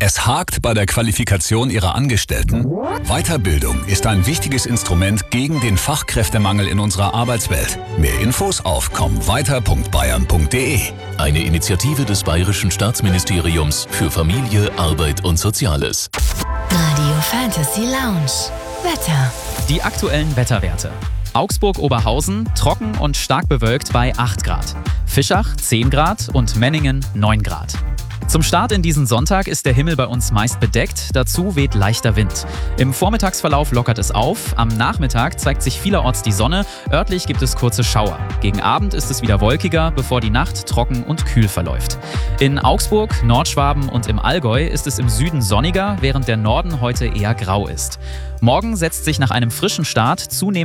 Es hakt bei der Qualifikation Ihrer Angestellten? Weiterbildung ist ein wichtiges Instrument gegen den Fachkräftemangel in unserer Arbeitswelt. Mehr Infos auf kommweiter.bayern.de. Eine Initiative des Bayerischen Staatsministeriums für Familie, Arbeit und Soziales. Radio Fantasy Lounge. Wetter. Die aktuellen Wetterwerte. Augsburg-Oberhausen trocken und stark bewölkt bei 8 Grad. Fischach 10 Grad und Menningen 9 Grad. Zum Start in diesen Sonntag ist der Himmel bei uns meist bedeckt, dazu weht leichter Wind. Im Vormittagsverlauf lockert es auf, am Nachmittag zeigt sich vielerorts die Sonne, örtlich gibt es kurze Schauer. Gegen Abend ist es wieder wolkiger, bevor die Nacht trocken und kühl verläuft. In Augsburg, Nordschwaben und im Allgäu ist es im Süden sonniger, während der Norden heute eher grau ist. Morgen setzt sich nach einem frischen Start zunehmend